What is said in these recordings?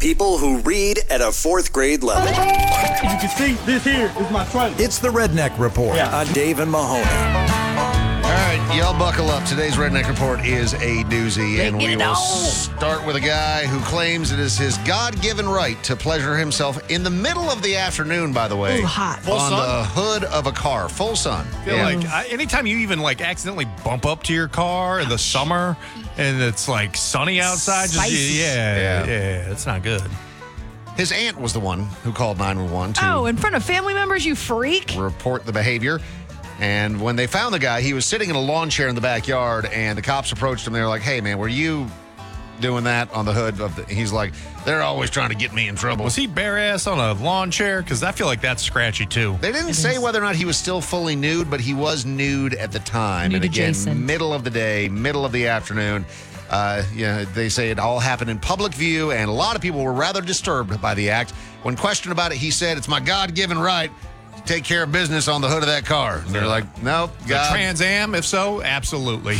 people who read at a fourth grade level. As you can see, this here is my trailer. It's the Redneck Report on Dave and Mahoney. All right, y'all buckle up. Today's Redneck Report is a doozy, and we will start with a guy who claims it is his God-given right to pleasure himself in the middle of the afternoon, by the way. Ooh, hot. Full on sun? the hood of a car. Full sun. I feel like anytime you even accidentally bump up to your car in the summer and it's like sunny outside, Yeah. it's not good. His aunt was the one who called 911 to Oh, in front of family members, you freak. report the behavior. And when they found the guy, he was sitting in a lawn chair in the backyard, and the cops approached him. They were like, "Hey, man, were you doing that on the hood of the?" He's like, "They're always trying to get me in trouble." Was he bare ass on a lawn chair? Because I feel like that's scratchy too. They didn't say whether or not he was still fully nude, but he was nude at the time. Nude and again, adjacent. middle of the day, middle of the afternoon. They say it all happened in public view, and a lot of people were rather disturbed by the act. When questioned about it, he said, "It's my God-given right to take care of business on the hood of that car." And they're like, "Nope, The Trans Am, if so, absolutely.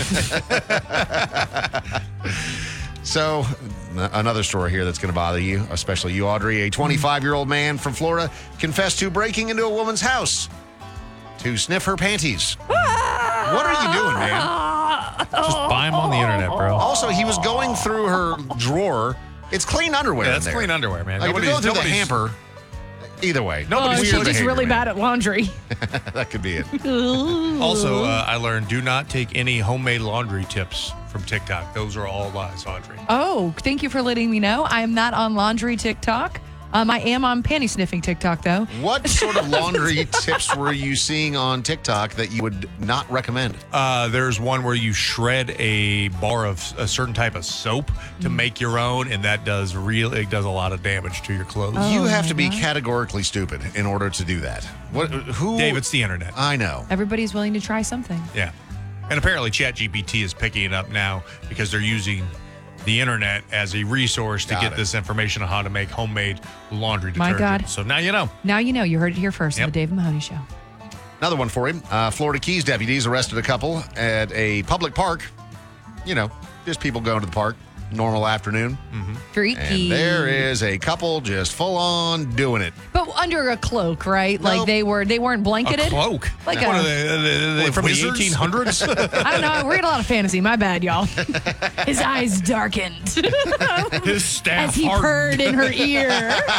So, another story here that's going to bother you, especially you, Audrey. A 25-year-old man from Florida confessed to breaking into a woman's house to sniff her panties. What are you doing, man? Just buy them on the internet, bro. Also, he was going through her drawer. It's clean underwear. Yeah, in that's there. clean underwear, man. Like, if you're going through the nobody's- hamper. Either way, Nobody's She's weird just behavior, really man. bad at laundry. That could be it. Also, I learned do not take any homemade laundry tips from TikTok. Those are all lies, Audrey. Oh, thank you for letting me know. I am not on laundry TikTok. I am on panty sniffing TikTok, though. What sort of laundry tips were you seeing on TikTok that you would not recommend? There's one where you shred a bar of a certain type of soap to make your own, and that does a lot of damage to your clothes. You have to be categorically stupid in order to do that. Who? Dave, it's the internet. I know. Everybody's willing to try something. Yeah. And apparently ChatGPT is picking it up now because they're using the internet as a resource to Got get it. this information on how to make homemade laundry My detergent. God. So now you know. Now you know. You heard it here first on Yep. the Dave and Mahoney Show. Another one for him. Florida Keys deputies arrested a couple at a public park. You know, just people going to the park. Normal afternoon. Freaky. And there is a couple just full on doing it. But under a cloak, right? Like Nope. they weren't blanketed. A cloak? Like What a- are they from wizards? the 1800s? I don't know. We're getting a lot of fantasy. My bad, y'all. His eyes darkened His staff as he hardened. purred in her ear.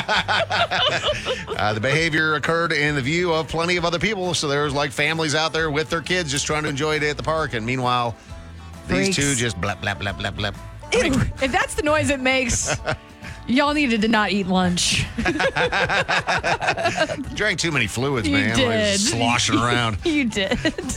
The behavior occurred in the view of plenty of other people. So there was like families out there with their kids just trying to enjoy a day at the park. And meanwhile, these Freaks. two just blap, blap, blap, blap, blap. Ew, if that's the noise it makes, y'all needed to not eat lunch. Drank too many fluids, You man. Like, did. sloshing around. You did.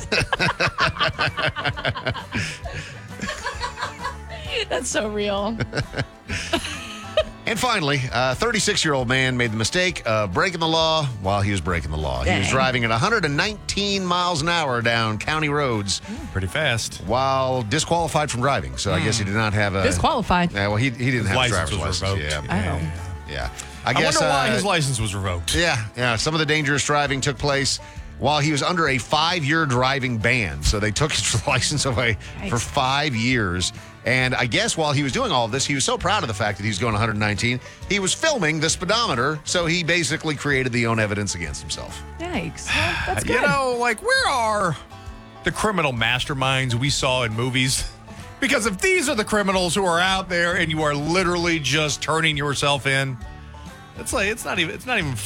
That's so real. And finally, a 36-year-old man made the mistake of breaking the law while he was breaking the law. He was Dang. driving at 119 miles an hour down county roads Pretty fast. while disqualified from driving. So I guess he did not have a... Disqualified. Yeah, well, he didn't have a License driver's was license. revoked. Yeah. Oh. Yeah. I guess, wonder why his license was revoked. Yeah. Some of the dangerous driving took place while he was under a 5-year driving ban. So they took his license away for 5 years. And I guess while he was doing all of this, he was so proud of the fact that he was going 119, he was filming the speedometer. So he basically created the own evidence against himself. Yikes. Well, that's good. You know, like, where are the criminal masterminds we saw in movies? Because if these are the criminals who are out there and you are literally just turning yourself in, it's not even